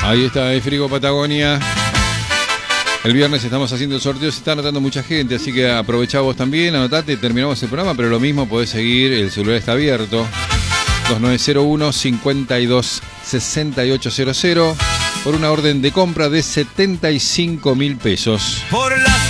Ahí está el Frigo Patagonia. El viernes estamos haciendo el sorteo, se está anotando mucha gente, así que aprovechá vos también, anotate, terminamos el programa, pero lo mismo podés seguir, el celular está abierto. 2901-526800 por una orden de compra de 75.000 pesos.